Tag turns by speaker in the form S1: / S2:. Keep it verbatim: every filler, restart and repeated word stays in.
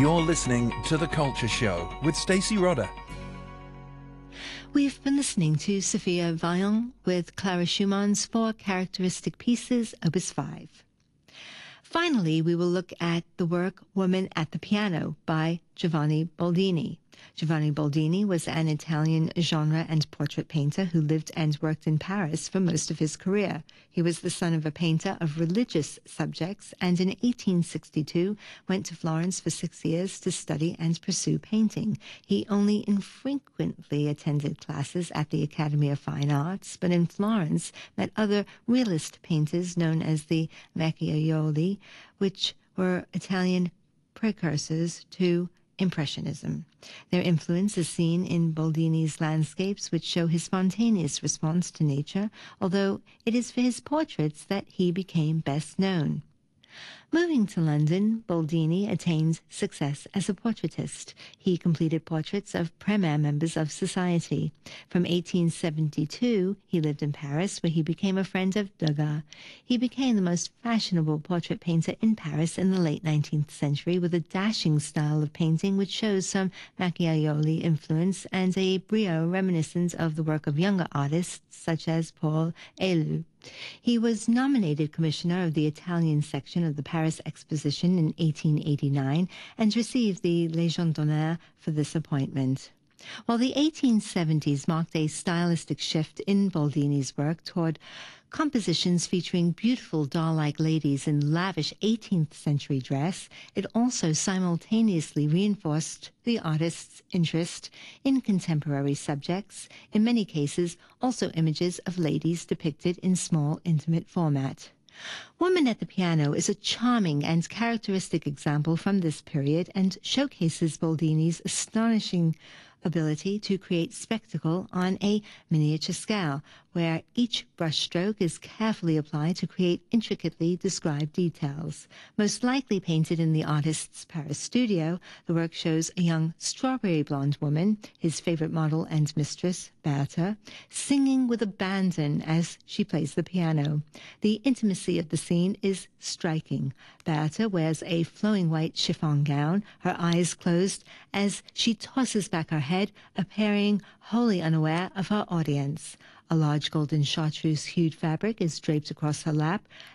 S1: You're listening to The Culture Show with Stacey Rodder.
S2: We've been listening to Sophia Vaillant with Clara Schumann's Four Characteristic Pieces, Opus five. Finally, we will look at the work Woman at the Piano by Giovanni Boldini. Giovanni Boldini was an Italian genre and portrait painter who lived and worked in Paris for most of his career. He was the son of a painter of religious subjects and in eighteen sixty-two went to Florence for six years to study and pursue painting. He only infrequently attended classes at the Academy of Fine Arts, but in Florence met other realist painters known as the Macchiaioli, which were Italian precursors to Impressionism. Their influence is seen in Boldini's landscapes, which show his spontaneous response to nature, although it is for his portraits that he became best known. Moving to London, Boldini attained success as a portraitist. He completed portraits of premier members of society. From eighteen seventy-two, he lived in Paris, where he became a friend of Degas. He became the most fashionable portrait painter in Paris in the late nineteenth century, with a dashing style of painting which shows some Macchiaioli influence and a brio reminiscent of the work of younger artists such as Paul Éluard. He was nominated commissioner of the Italian section of the Paris Exposition in eighteen eighty-nine and received the Légion d'honneur for this appointment. While the eighteen seventies marked a stylistic shift in Boldini's work toward compositions featuring beautiful doll-like ladies in lavish eighteenth century dress, it also simultaneously reinforced the artist's interest in contemporary subjects, in many cases also images of ladies depicted in small, intimate format. Woman at the Piano is a charming and characteristic example from this period and showcases Boldini's astonishing ability to create spectacle on a miniature scale, where each brushstroke is carefully applied to create intricately described details. Most likely painted in the artist's Paris studio, the work shows a young strawberry blonde woman, his favorite model and mistress, Bertha, singing with abandon as she plays the piano. The intimacy of the scene is striking. Bertha wears a flowing white chiffon gown, her eyes closed as she tosses back her head, appearing wholly unaware of her audience. A large golden chartreuse-hued fabric is draped across her lap,